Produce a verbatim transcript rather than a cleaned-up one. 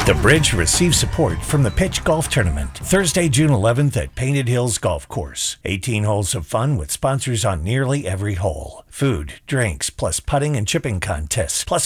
The Bridge receives support from the Pitch Golf Tournament, Thursday, June eleventh at Painted Hills Golf Course. eighteen holes of fun with sponsors on nearly every hole. Food, drinks, plus putting and chipping contests, plus